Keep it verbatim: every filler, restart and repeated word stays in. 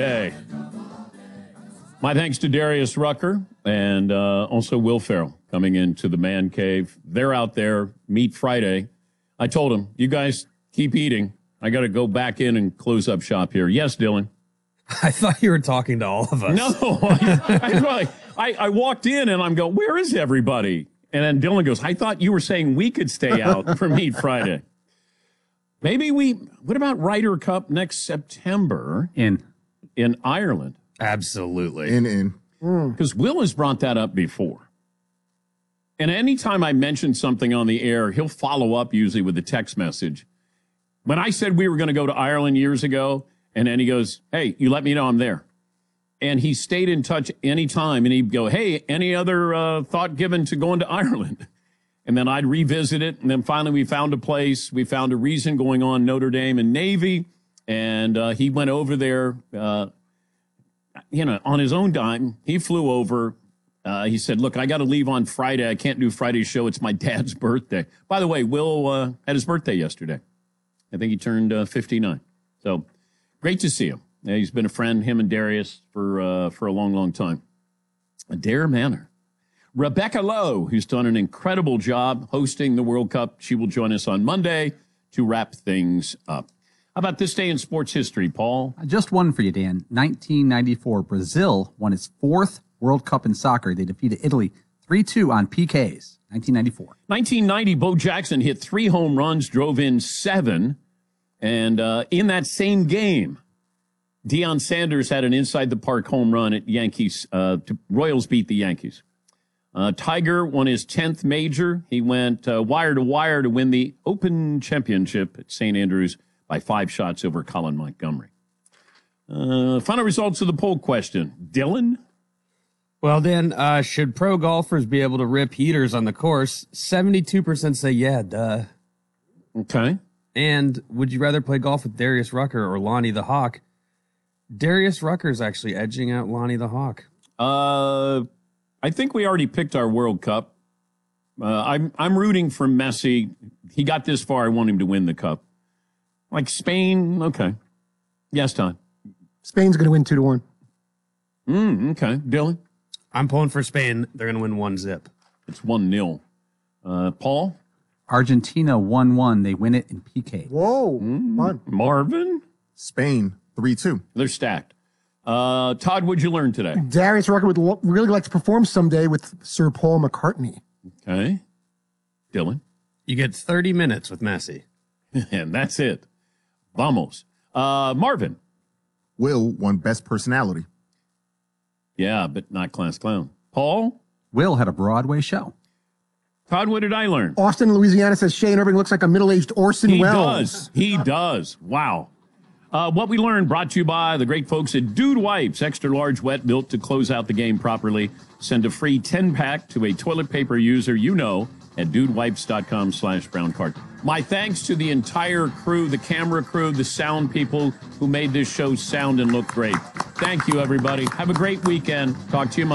Hey. My thanks to Darius Rucker and uh, also Will Ferrell coming into the man cave. They're out there. Meet Friday. I told them, you guys keep eating. I got to go back in and close up shop here. Yes, Dylan. I thought you were talking to all of us. No, I, I, I walked in and I'm going, where is everybody? And then Dylan goes, I thought you were saying we could stay out for Meet Friday. Maybe we, what about Ryder Cup next September? In. In Ireland. Absolutely. In, in. Because Will has brought that up before. And anytime I mention something on the air, he'll follow up usually with a text message. When I said we were going to go to Ireland years ago, and then he goes, hey, you let me know I'm there. And he stayed in touch anytime, and he'd go, hey, any other uh, thought given to going to Ireland? And then I'd revisit it, and then finally we found a place. We found a reason going on Notre Dame and Navy, and uh, he went over there, uh, you know, on his own dime. He flew over. Uh, he said, look, I got to leave on Friday. I can't do Friday's show. It's my dad's birthday. By the way, Will uh, had his birthday yesterday. I think he turned uh, fifty-nine. So great to see him. Yeah, he's been a friend, him and Darius, for uh, for a long, long time. Adair Manor. Rebecca Lowe, who's done an incredible job hosting the World Cup. She will join us on Monday to wrap things up. How about this day in sports history, Paul? Just one for you, Dan. nineteen ninety-four, Brazil won its fourth World Cup in soccer. They defeated Italy three two on P Ks. nineteen ninety-four. nineteen ninety, Bo Jackson hit three home runs, drove in seven. And uh, in that same game, Deion Sanders had an inside-the-park home run at Yankees. Uh, to, Royals beat the Yankees. Uh, Tiger won his tenth major. He went uh, wire to wire to win the Open Championship at Saint Andrews by five shots over Colin Montgomery. Uh, final results of the poll question. Dylan? Well, Dan, uh, should pro golfers be able to rip heaters on the course? seventy-two percent say yeah, duh. Okay. And would you rather play golf with Darius Rucker or Lonnie the Hawk? Darius Rucker's actually edging out Lonnie the Hawk. Uh, I think we already picked our World Cup. Uh, I'm I'm rooting for Messi. He got this far. I want him to win the cup. Like Spain, okay. Yes, Todd. Spain's going to win two to one. Mm, okay, Dylan. I'm pulling for Spain. They're going to win one zip. It's one nil. Uh, Paul. Argentina one one. They win it in P K. Whoa, mm, fun. Marvin. Spain three two. They're stacked. Uh, Todd, what'd you learn today? Darius Rucker would lo- really like to perform someday with Sir Paul McCartney. Okay. Dylan. You get thirty minutes with Messi. And that's it. Vamos. Uh, Marvin. Will won best personality. Yeah, but not class clown. Paul. Will had a Broadway show. Todd, what did I learn? Austin, Louisiana says Shane Irving looks like a middle-aged Orson He Welles. does. He does. Wow. Uh, what we learned brought to you by the great folks at Dude Wipes. Extra large wet built to close out the game properly. Send a free ten-pack to a toilet paper user you know at dudewipes.com slash brown card. My thanks to the entire crew, the camera crew, the sound people who made this show sound and look great. Thank you, everybody. Have a great weekend. Talk to you Monday.